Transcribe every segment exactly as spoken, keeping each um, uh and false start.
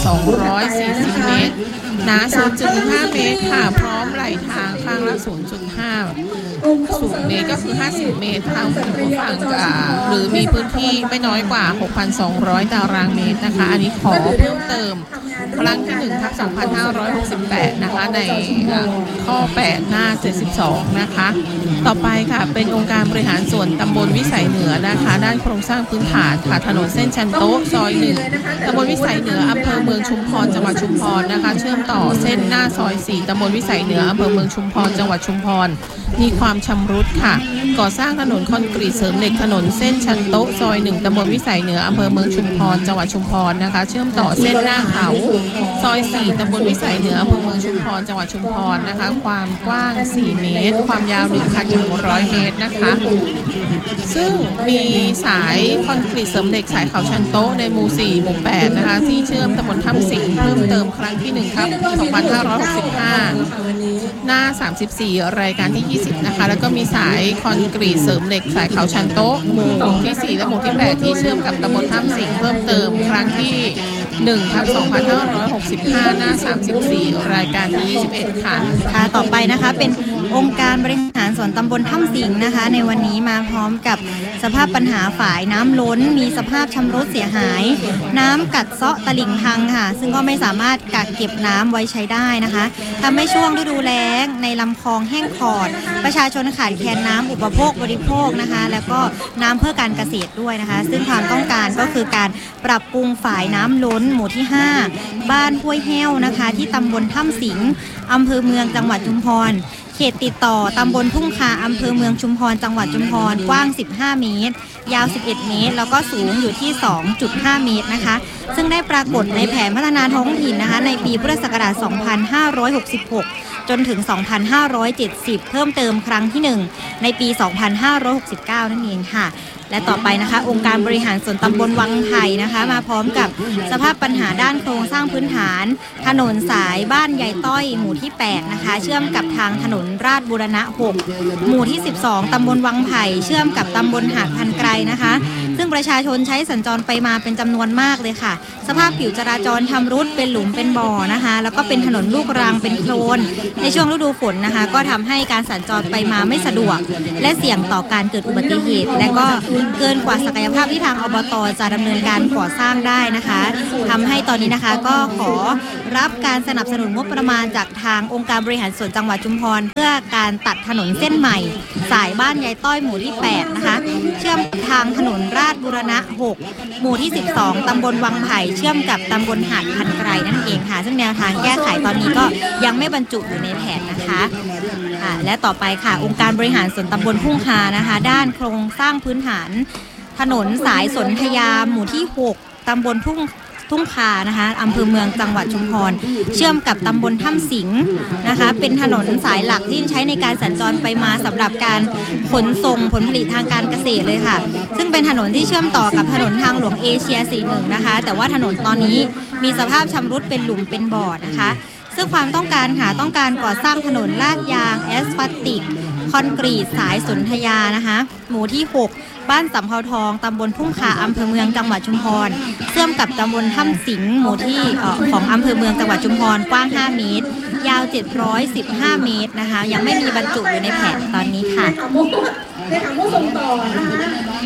สองร้อยสี่สิบ เมตรหนา ศูนย์จุดห้า เมตรค่ะพร้อมไหลทางข้างละ ศูนย์จุดห้า สูงเมตรก็คือห้าสิบเมตรทางผู้ฝั่งหรือมีพื้นที่ไม่น้อยกว่า หกพันสองร้อย ตารางเมตรนะคะอันนี้ขอเพิ่มเติมครั้งที่หนึ่งทับสองพันห้าร้อยหกสิบแปดนะคะในข้อแปดหน้าเจ็ดสิบสองนะคะต่อไปค่ะเป็นองค์การบริหารส่วนตำบลวิสัยเหนือนะคะด้านโครงสร้างพื้นฐานค่ะถนนเส้นชันโต๊ะซอยหนึ่งตำบลวิสัยเหนืออำเภอเมืองชุมพรจังหวัดชุมพรนะคะเชื่อมต่อเส้นหน้าซอยสี่ตำบลวิสัยเหนืออำเภอเมืองชุมพรจังหวัดชุมพรมีความชำรุดค่ะก่อสร้างถนนคอนกรีตเสริมเหล็กถนนเส้นชันโต๊ะซอยหนึ่งตำบลวิสัยเหนืออำเภอเมืองชุมพรจังหวัดชุมพรนะคะเชื่อมต่อเส้นหน้าเขาซอยสี่ตำบลวิสัยเหนืออำเภอเมืองชุมพรจังหวัดชุมพรนะคะความกว้างสี่เมตรความยาว หนึ่งพันหนึ่งร้อย เมตรนะคะซึ่งมีสายคอนกรีตเสริมเหล็กสายเขาชันโต๊ะในหมู่สี่หมู่แปดนะคะที่เชื่อมตำบลถ้ำสิงห์เพิ่มเติมครั้งที่หนึ่งครับสองพันห้าร้อยหกสิบห้าหน้าสามสิบสี่รายการที่ยี่สิบนะคะแล้วก็มีสายคอนกรีตเสริมเหล็กสายเขาชันโต๊ะหมู่ที่สี่และหมู่ที่แปดที่เชื่อมกับตำบลถ้ำสิงห์เพิ่มเติมครั้งที่หนึ่งทับสองพันห้าร้อยหกสิบห้าหน้าสามสิบสี่รายการที่ยี่สิบเอ็ดค่ะค่ะต่อไปนะคะเป็นองค์การบริหารส่วนตำบลถ้ำสิงห์นะคะในวันนี้มาพร้อมกับสภาพปัญหาฝายน้ำล้นมีสภาพชำรุดเสียหายน้ำกัดเซาะตลิ่งพังค่ะซึ่งก็ไม่สามารถกักเก็บน้ำไว้ใช้ได้นะคะทำให้ช่วงฤดูแล้งในลำคลองแห้งขอดประชาชนขาดแคลนน้ำอุปโภคบริโภคนะคะแล้วก็น้ำเพื่อการเกษตรด้วยนะคะซึ่งความต้องการก็คือการปรับปรุงฝายน้ำล้นหมู่ที่ห้าบ้านห้วยแห้วนะคะที่ตำบลถ้ำสิงห์อำเภอเมืองจังหวัดชุมพรเขตติดต่อตำบลทุ่งคาอำเภอเมืองชุมพรจังหวัดชุมพรกว้างสิบห้าเมตรยาวสิบเอ็ดเมตรแล้วก็สูงอยู่ที่ สองจุดห้า เมตรนะคะซึ่งได้ปรากฏในแผนพัฒนาท้องถิ่นนะคะในปีพุทธศักราชสองพันห้าร้อยหกสิบหกจนถึงสองพันห้าร้อยเจ็ดสิบเพิ่มเติมครั้งที่หนึ่งในปีสองพันห้าร้อยหกสิบเก้านั่นเองค่ะและต่อไปนะคะองค์การบริหารส่วนตำบลวังไผ่นะคะมาพร้อมกับสภาพปัญหาด้านโครงสร้างพื้นฐานถนนสายบ้านใหญ่ต้อยหมู่ที่แปดนะคะเชื่อมกับทางถนนราชบูรณะหกหมู่ที่สิบสองตำบลวังไผ่เชื่อมกับตำบลหาดพันไกรนะคะซึ่งประชาชนใช้สัญจรไปมาเป็นจำนวนมากเลยค่ะสภาพผิวจราจรชำรุดเป็นหลุมเป็นบ่อนะคะแล้วก็เป็นถนนลูกรังเป็นโคลนในช่วงฤดูฝนนะคะก็ทำให้การสัญจรไปมาไม่สะดวกและเสี่ยงต่อการเกิดอุบัติเหตุและก็เกินกว่าศักยภาพที่ทางอบต.จะดำเนินการก่อสร้างได้นะคะทำให้ตอนนี้นะคะก็ขอรับการสนับสนุนงบประมาณจากทางองค์การบริหารส่วนจังหวัดชุมพรเพื่อการตัดถนนเส้นใหม่สายบ้านยายต้อยหมู่ที่แปดนะคะเชื่อมทางถนนราชบูรณะหกหมู่ที่สิบสองตำบลวังไผ่เชื่อมกับตำบลหาดพันไกรนั่นเองค่ะซึ่งแนวทางแก้ไขตอนนี้ก็ยังไม่บรรจุอยู่ในแผนนะคะและต่อไปค่ะองค์การบริหารส่วนตำบลทุ่งคานะคะด้านโครงสร้างพื้นฐานถนนสายสนธยาหมู่ที่หกตำบลทุ่งทุ่งคานะคะอำเภอเมืองจังหวัดชุมพรเชื่อมกับตำบลถ้ำสิงห์นะคะเป็นถนนสายหลักที่ใช้ในการสัญจรไปมาสำหรับการขนส่งผลผลิตทางการเกษตรเลยค่ะซึ่งเป็นถนนที่เชื่อมต่อกับถนนทางหลวงเอเชียสี่สิบเอ็ดนะคะแต่ว่าถนนตอนนี้มีสภาพชำรุดเป็นหลุมเป็นบ่อนะคะซึ่งความต้องการค่ะต้องการก่อสร้างถนนลาดยางแอสฟัลติกคอนกรีตสายสนธยานะคะหมู่ที่หกบ้านสำเภาทองตำบลทุ่งคาอำเภอเมืองจังหวัดชุมพรเชื่อมกับตำบลถ้ำสิงห์หมู่ที่ของอำเภอเมืองจังหวัดชุมพรกว้างห้าเมตรยาวเจ็ดร้อยสิบห้าเมตรนะคะยังไม่มีบรรจุอยู่ในแผนตอนนี้ค่ะในทางผู้ส่งต่อนะคะ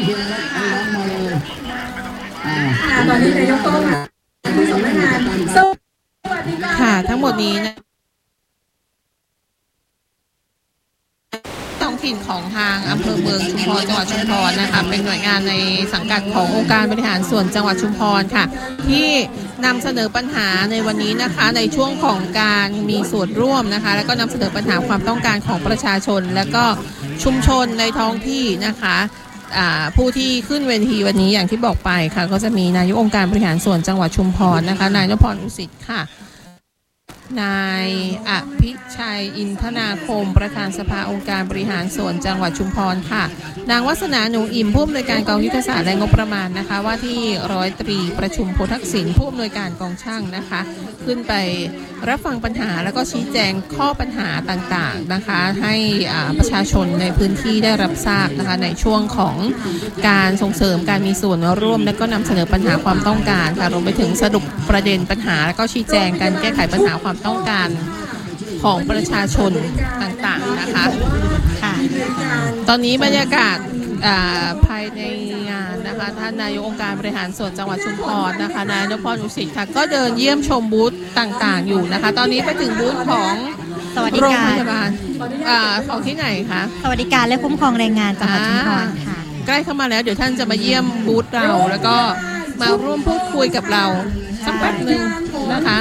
ตอนนี้นายกก็มาที่สำนักงานสวัสดีค่ะทั้งหมดนี้นะท้องถิ่นของทางอำเภอเมืองชุมพรจังหวัดชุมพรนะคะเป็นหน่วยงานในสังกัดขององค์การบริหารส่วนจังหวัดชุมพรค่ะที่นำเสนอปัญหาในวันนี้นะคะในช่วงของการมีส่วนร่วมนะคะแล้วก็นำเสนอปัญหาความต้องการของประชาชนและก็ชุมชนในท้องที่นะคะผู้ที่ขึ้นเวทีวันนี้อย่างที่บอกไปค่ะก็จะมีนายกองค์การบริหารส่วนจังหวัดชุมพรนะคะนายนพพรอุสิตค่ะนายอภิชัยอินทนาคมประธานสภาองค์การบริหารส่วนจังหวัดชุมพรค่ะนางวัฒนาหนูอิ่มผู้อำนวยการกองยุทธศาสตร์และงบประมาณนะคะว่าที่ร้อยตรีประชุมโพทักษิณผู้อำนวยการกองช่างนะคะขึ้นไปรับฟังปัญหาแล้วก็ชี้แจงข้อปัญหาต่างๆนะคะให้ประชาชนในพื้นที่ได้รับทราบนะคะในช่วงของการส่งเสริมการมีส่วนร่วมและก็นำเสนอปัญหาความต้องการค่ะรวมไปถึงสรุปประเด็นปัญหาแล้วก็ชี้แจงการแก้ไขปัญหาความต้องการของประชาชนต่างๆนะคะค่ะตอนนี้บรรยากาศภายในงานนะคะท่านนายกองค์การบริหารส่วนจังหวัดชุมพรนะคะนายนพพร อุสิตค่ะก็เดินเยี่ยมชมบูธต่างๆอยู่นะคะตอนนี้ไปถึงบูธของโรงพยาบาลของที่ไหนคะสวัสดิการและคุ้มครองแรงงานจังหวัดชุมพรค่ะใกล้เข้ามาแล้วเดี๋ยวท่านจะมาเยี่ยมบูธเราแล้วก็มาร่วมพูดคุยกับเราสักแป๊บนึงนะคะ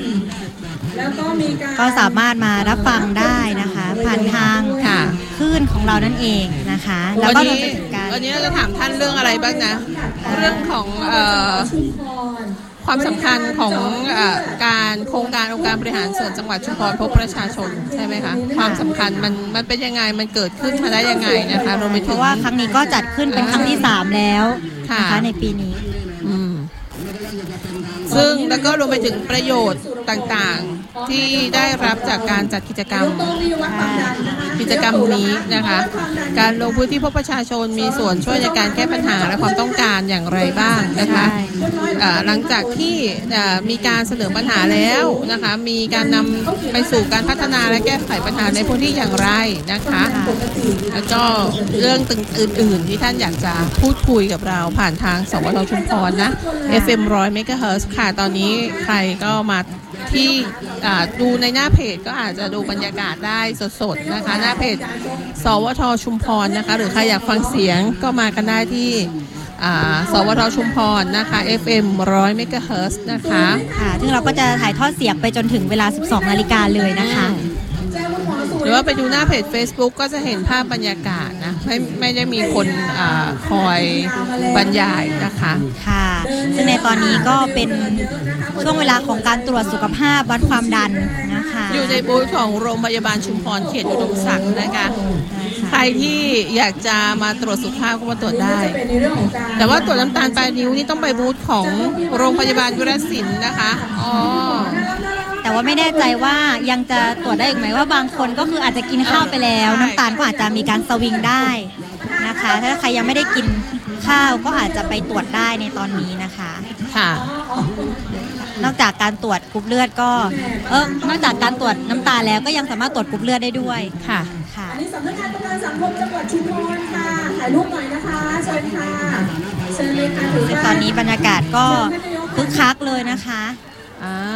ก็สามารถมารับฟังได้นะคะผ่านทางคลื่นของเรานั่นเองนะคะแล้วก็วันนี้เราจะถามท่านเรื่องอะไรบ้างนะเรื่องของความสำคัญของการโครงการองค์การบริหารส่วนจังหวัดชุมพรพบประชาชนใช่ไหมคะความสำคัญมันมันเป็นยังไงมันเกิดขึ้นมาได้ยังไงนะคะรวมไปถึงเพราะว่าครั้งนี้ก็จัดขึ้นเป็นครั้งที่สามแล้วนะคะในปีนี้ซึ่งแล้วก็รวมไปถึงประโยชน์ต่างๆที่ได้รับจากการจัดกิจกรรมกิจกรรมนี้นะคะการลงพื้นที่พบประชาชนมีส่วนช่วยในการแก้ปัญหาและความต้องการอย่างไรบ้างนะคะหลังจากที่มีการเสนอปัญหาแล้วนะคะมีการนำไปสู่การพัฒนาและแก้ไขปัญหาในพื้นที่อย่างไรนะคะแล้วก็เรื่องอื่นๆที่ท่านอยากจะพูดคุยกับเราผ่านทางสวทชุมพรนะ เอฟ เอ็ม หนึ่งร้อย เมกะเฮิรตซ์ ค่ะตอนนี้ใครก็มาที่ดูในหน้าเพจก็อาจจะดูบรรยากาศได้สดๆนะคะหน้าเพจสวทชุมพรนะคะหรือใครอยากฟังเสียงก็มากันได้ที่สวทชุมพรนะคะ เอฟ เอ็ม หนึ่งร้อย เมกะเฮิรตซ์ นะคะค่ะซึ่งเราก็จะถ่ายทอดเสียงไปจนถึงเวลา สิบสอง นาฬิกาเลยนะคะหรือว่าไปดูหน้าเพจ Facebook ก็จะเห็นภาพบรรยากาศนะไม่ไม่ได้มีคนอ่าคอยบรรยายนะคะค่ะซึ่งในตอนนี้ก็เป็นช่วงเวลาของการตรวจสุขภาพวัดความดันนะคะอยู่ในบูธของโรงพยาบาลชุมพรเขตอุดมศักดิ์นะคะใครที่อยากจะมาตรวจสุขภาพก็มาตรวจได้แต่ว่าตรวจน้ำตาลปลายนิ้วนี่ต้องไปบูธของโรงพยาบาลยุรศิลป์นะคะอ๋อแต่ว่าไม่แน่ใจว่ายังจะตรวจได้อีกไหมว่าบางคนก็คืออาจจะกินข้าวไปแล้วน้ำตาลก็อาจจะมีการสวิงได้นะคะถ้าใครยังไม่ได้กินข้าวก็อาจจะไปตรวจได้ในตอนนี้นะคะค่ะนอกจากการตรวจกรุ๊ปเลือดก็เออนอกจากการตรวจน้ำตาลแล้วก็ยังสามารถตรวจกรุ๊ปเลือดได้ด้วยค่ะค่ะอันนี้สำนักงานประกันสังคมจังหวัดชุมพรค่ะถ่ายรูปหน่อยนะคะเชิญค่ะเชิญเลยค่ะซึ่งตอนนี้บรรยากาศก็คึกคักเลยนะคะอ่า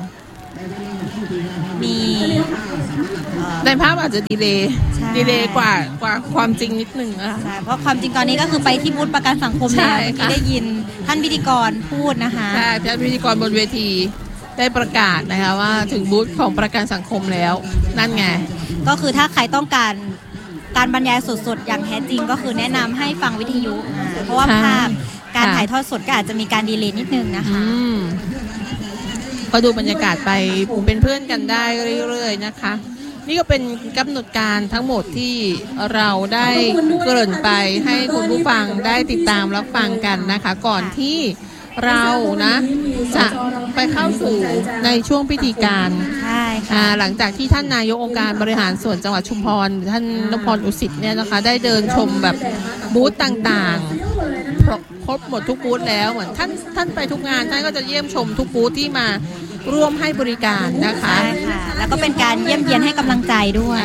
มีในภาพอาจจะดีเลย์ดีเลย์กว่ากว่าความจริงนิดนึงอะใช่เพราะความจริงตอนนี้ก็คือไปที่บูธประกันสังคมแล้วที่ได้ยินท่านพิธีกรพูดนะคะใช่ท่านพิธีกรบนเวทีได้ประกาศนะคะว่าถึงบูธของประกันสังคมแล้วนั่นไงก็คือถ้าใครต้องการการบรรยายสดๆอย่างแท้จริงก็คือแนะนำให้ฟังวิทยุเพราะว่าภาพการถ่ายทอดสดก็อาจจะมีการดีเลย์นิดนึงนะคะก็ดูบรรยากาศไปเป็นเพื่อนกันได้เรื่อยๆนะคะนี่ก็เป็นกำหนดการทั้งหมดที่เราได้เกริ่นไปให้คุณผู้ฟังได้ติดตามรับฟังกันนะคะก่อนที่เรานะจะไปเข้าสู่ในช่วงพิธีการหลังจากที่ท่านนายกองค์การบริหารส่วนจังหวัดชุมพรท่านนพพร อุสิตเนี่ยนะคะได้เดินชมแบบบูธต่างๆครบหมดทุกบูธแล้วเหมือนท่านท่านไปทุกงานท่านก็จะเยี่ยมชมทุกบูธที่มาร่วมให้บริการนะคะใช่ค่ะแล้วก็เป็นการเยี่ยมเยียนให้กำลังใจด้วย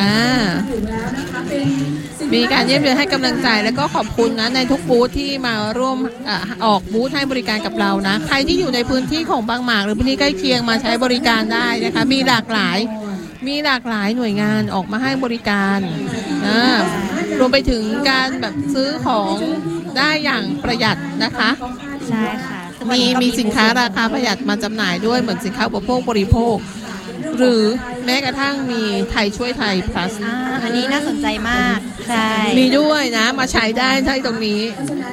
มีการเยี่ยมเยียนให้กำลังใจแล้วก็ขอบคุณนะในทุกบูธที่มาร่วมออกบูธให้บริการกับเรานะใครที่อยู่ในพื้นที่ของบางหมากหรือพื้นที่ใกล้เคียงมาใช้บริการได้นะคะมีหลากหลายมีหลากหลายหน่วยงานออกมาให้บริการรวมไปถึงการแบบซื้อของได้อย่างประหยัดนะคะใช่ค่ะมีมีสินค้าราคาประหยัดมาจำหน่ายด้วยเหมือนสินค้าอุปโภคบริโภคหรือแม้กระทั่งมีไทยช่วยไทย plus อ่าอันนี้น่าสนใจมากใช่มีด้วยนะมาใช้ได้ที่ตรงนี้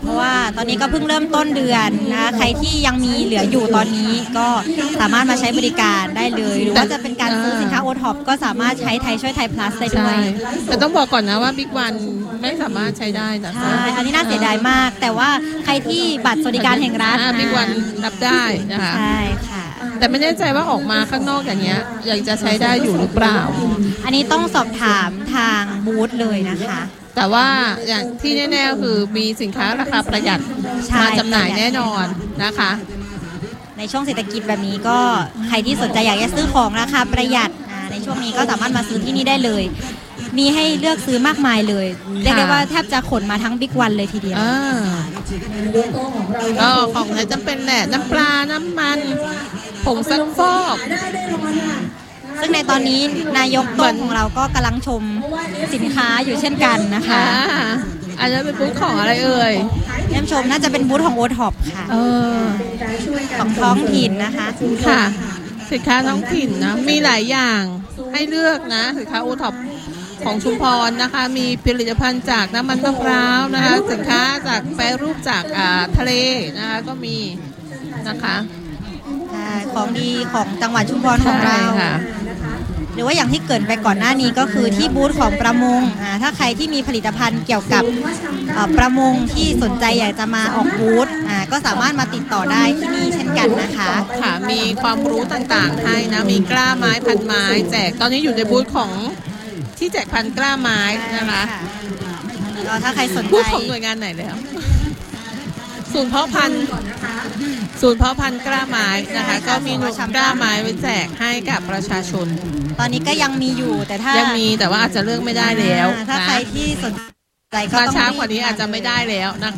เพราะว่าตอนนี้ก็เพิ่งเริ่มต้นเดือนนะใครที่ยังมีเหลืออยู่ตอนนี้ก็สามารถมาใช้บริการได้เลยหรือว่าจะเป็นการซื้อสินค้าโอท็อปก็สามารถใช้ไทยช่วยไทย plus ได้ด้วใช่ยแต่ต้องบอกก่อนนะว่าบิ๊กวันไม่สามารถใช้ได้นะใช่อันนี้น่าเสียดายมาก แต่ว่าใครที่บัตรสวัสดิการแห่งรัฐบิ๊กวันรับได้นะคะใช่ค่ะแต่ไม่แน่ใจว่าออกมาข้างนอกอย่างเงี้ยยังจะใช้ได้อยู่หรือเปล่าอันนี้ต้องสอบถามทางบูธเลยนะคะแต่ว่าอย่างที่แน่ๆคือมีสินค้าราคาประหยัดใช่มาจำหน่ายแน่นอนนะคะในช่วงเศรษฐกิจแบบนี้ก็ใครที่สนใจอยากจะซื้อของราคาประหยัดอ่าในช่วงนี้ก็สามารถมาซื้อที่นี่ได้เลย มีให้เลือกซื้อมากมายเลยเรียกได้ว่าแทบจะขนมาทั้งบิ๊กวันเลยทีเดียวอ่ายกโต๊ะของเราก็ของใช้จำเป็นแหละน้ำปลา น้ำมัน ผงซักฟอกได้ได้รางวัลค่ะซึ่งในตอนนี้นายกโต้งของเราก็กำลังชมสินค้าอยู่เช่นกันนะคะค่ะอาจจะเป็นบูธของอะไรเอ่ยเยี่ยมชมน่าจะเป็นบูธของโอท็อปค่ะเออการช่วยกันของท้องถิ่นนะคะค่ะ สินค้าท้องถิ่นนะ มีหลายอย่างให้เลือกนะ สินค้าโอท็อปของชุมพรนะคะ มีผลิตภัณฑ์จากน้ำมันมะพร้าวนะคะ สินค้าจากแปรรูปจากอ่าทะเลนะคะก็มีนะคะค่ะของดีของจังหวัดชุมพรของเราใช่ค่ะหรือว่าอย่างที่เกริดไปก่อนหน้านี้ก็คือที่บูธของประมงอ่าถ้าใครที่มีผลิตภัณฑ์เกี่ยวกับเอ่อประมงที่สนใจอยากจะมาออกบูธอ่าก็สามารถมาติดต่อได้ที่นี่เช่นกันนะคะค่ะ มีความรู้ต่างๆให้นะ มีกล้าไม้พันไม้แจก ตอนนี้อยู่ในบูธของที่แจกพันกล้าไม้นะคะก็ถ้าใครสนใจบูธของหน่วยงานไหนแล้ว ศูนย์เพาะพันธุ์ศูนย์เพาะพันธุ์กล้าไม้นะคะ ก็มีหน่วยกล้าไม้ไว้แจกให้กับประชาชนตอนนี้ก็ยังมีอยู่แต่ถ้ายังมีแต่ว่าอาจจะเลือกไม่ได้แล้วอ่าถ้านะใครที่สนใจก็มาต้องช้ากว่านี้อาจจะไม่ได้แล้วนะคะ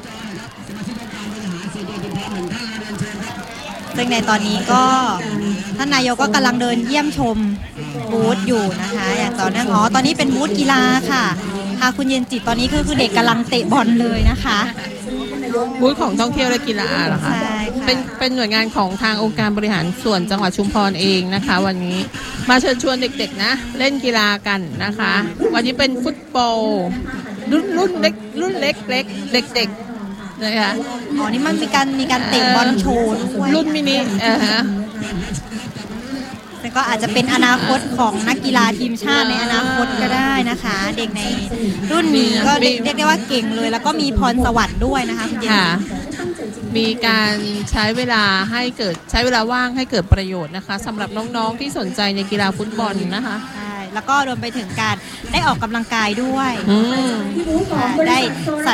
ซึ่งในตอนนี้ก็ท่านนายกก็กำลังเดินเยี่ยมชมบูธอยู่นะคะ อย่างต่อเนื่องอ๋อตอนนี้เป็นบูธกีฬาค่ะค่ะคุณเย็นจิตตอนนี้ก็คือเด็กกำลังเตะบอลเลยนะคะบูธของท่องเที่ยวและกีฬาเหรอคะใช่ค่ะเป็นเป็นหน่วยงานของทางองค์การบริหารส่วนจังหวัดชุมพรเองนะคะ วันนี้มาเชิญชวนเด็กๆนะ เล่นกีฬากันนะคะ วันนี้เป็นฟุตบอลรุ่นรุ่นเล็กรุ่นเล็กเล็กเด็กๆนะคะอ๋อนี่มันมีการมีการเตะบอลโชว์ด้วยรุ่นมินิเออฮะแล้วก็อาจจะเป็นอนาคตของนักกีฬาทีมชาติในอนาคตก็ได้นะคะ เด็กในรุ่นนี้ก็เรียกเรียกได้ว่าเก่งเลย แล้วก็มีพรสวรรค์ด้วยนะคะคุณเจนค่ะ มีการใช้เวลาให้เกิดใช้เวลาว่างให้เกิดประโยชน์นะคะสำหรับน้องๆที่สนใจในกีฬาฟุตบอลนะคะใช่แล้วก็รวมไปถึงการได้ออกกำลังกายด้วยอืมได้สั